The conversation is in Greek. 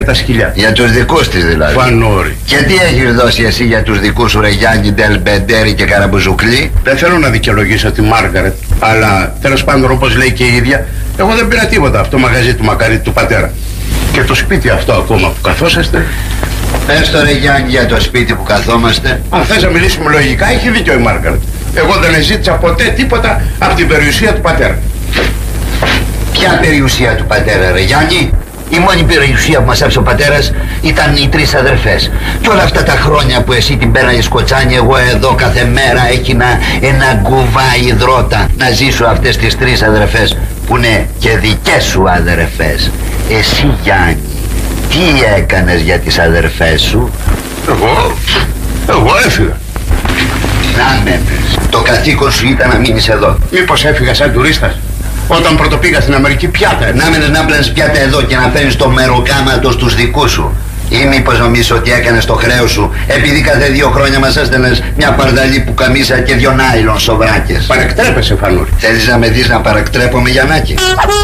τα σκυλιά. Για τους δικούς της δηλαδή. Φανούρη. Και τι έχεις δώσει εσύ για τους δικούς σου, ρε Γιάννη, Ντελμπεντέρη και Καραμπουζουκλή? Δεν θέλω να δικαιολογήσω τη Μάργαρετ, αλλά τέλος πάντων, όπως λέει και η ίδια, εγώ δεν πήρα τίποτα από το μαγαζί του Μακαρίτη του πατέρα. Και το σπίτι αυτό ακόμα που καθόσαστε. Πες το, ρε Γιάννη, για το σπίτι που καθόμαστε. Αν θες να μιλήσουμε λογικά, έχει δίκιο η Μάργαρετ. Εγώ δεν ζήτησα ποτέ τίποτα από την περιουσία του πατέρα. Ποια περιουσία του πατέρα, ρε Γιάννη? Η μόνη περιουσία που μας άφησε ο πατέρας ήταν οι 3 αδερφές. Και όλα αυτά τα χρόνια που εσύ την πέραγες κοτσάνι, εγώ εδώ κάθε μέρα έκινα ένα γκουβά υδρότα να ζήσω αυτές τις 3 αδερφές που είναι και δικές σου αδερφές. Εσύ, Γιάννη, τι έκανες για τις αδερφές σου? Εγώ έφυγα. Να με πες. Το καθήκον σου ήταν να μείνεις εδώ. Μήπως έφυγα σαν τουρίστας? Όταν πρωτοπήγα στην Αμερική, πιάτα. Να μείνεις να πλένεις πιάτα εδώ και να φέρνεις το μεροκάματο στους δικούς σου. Ή μήπως νομίζεις ότι έκανες το χρέος σου επειδή κάθε 2 χρόνια μας έστελνες μια παρδαλή που καμίσα και 2 νάιλον σοβράκες? Παρεκτρέπεσαι, Φανούρη. Θέλεις να με δεις να παρεκτρέπομαι, Γιαννάκη?